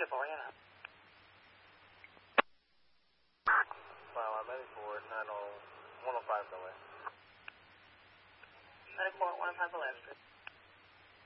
Leadership Oriana. I'm heading for 105 the way. Heading for 105 the left.